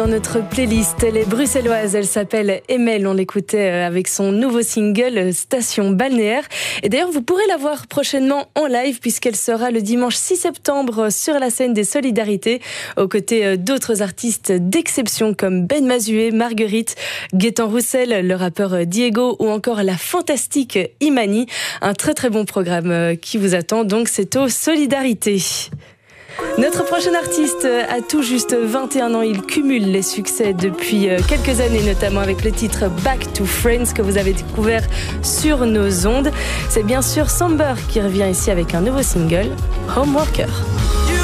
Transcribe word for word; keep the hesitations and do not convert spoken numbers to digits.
Dans notre playlist, elle est bruxelloise, elle s'appelle Emel, on l'écoutait avec son nouveau single Station Balnéaire. Et d'ailleurs, vous pourrez la voir prochainement en live puisqu'elle sera le dimanche six septembre sur la scène des Solidarités aux côtés d'autres artistes d'exception comme Ben Mazué, Marguerite, Gaëtan Roussel, le rappeur Diego ou encore la fantastique Imani. Un très très bon programme qui vous attend, donc c'est aux Solidarités. Notre prochain artiste a tout juste vingt et un ans, il cumule les succès depuis quelques années, notamment avec le titre Back to Friends que vous avez découvert sur nos ondes. C'est bien sûr Samber qui revient ici avec un nouveau single, Homeworker.